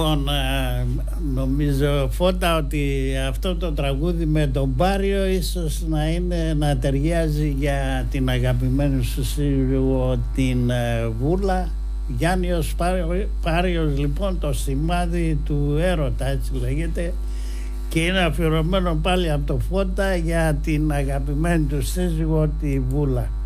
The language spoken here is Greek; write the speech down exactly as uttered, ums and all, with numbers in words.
Νομίζω, Φώτα, ότι αυτό το τραγούδι με τον Πάριο ίσως να είναι να ταιριάζει για την αγαπημένη σου σύζυγο την Βούλα. Γιάννιος Πάριος, λοιπόν, το σημάδι του έρωτα, έτσι λέγεται, και είναι αφιερωμένο πάλι από το Φώτα για την αγαπημένη του σύζυγο τη Βούλα.